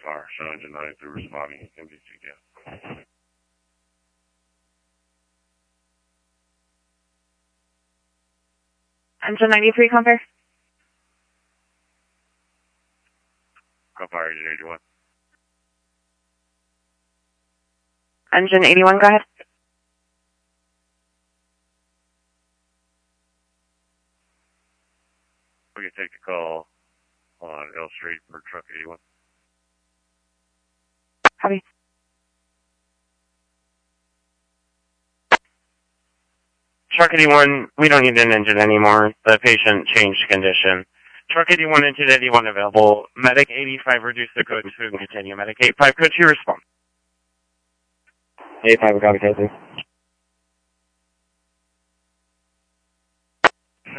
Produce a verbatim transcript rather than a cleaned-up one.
fire. So engine ninety-three responding. M D C again. Engine ninety-three, compare. Compare engine eighty-one. Engine eighty-one, go ahead. We can take a call on L Street for truck eighty-one. Copy. Truck eighty-one, we don't need an engine anymore. The patient changed condition. Truck eighty-one, engine eighty-one available. Medic eighty-five, reduce the code to continue. Medic eighty-five, could you respond? eighty-five, copy, testing.